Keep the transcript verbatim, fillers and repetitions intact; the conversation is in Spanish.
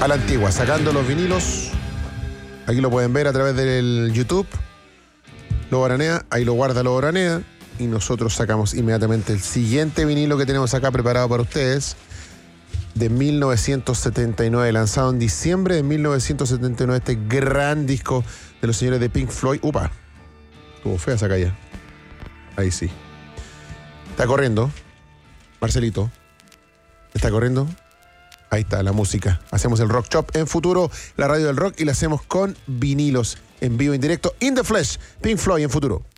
a la antigua, sacando los vinilos. Aquí lo pueden ver a través del YouTube. Lo baranea, ahí lo guarda, lo baranea. Y nosotros sacamos inmediatamente el siguiente vinilo que tenemos acá preparado para ustedes. De mil novecientos setenta y nueve, lanzado en diciembre de mil novecientos setenta y nueve, este gran disco de los señores de Pink Floyd. Upa, estuvo fea esa calle. Ahí sí. Está corriendo, Marcelito. Está corriendo. Ahí está la música. Hacemos el Rock Shop en Futuro, la radio del rock, y la hacemos con vinilos en vivo, en directo, in the flesh. Pink Floyd en Futuro.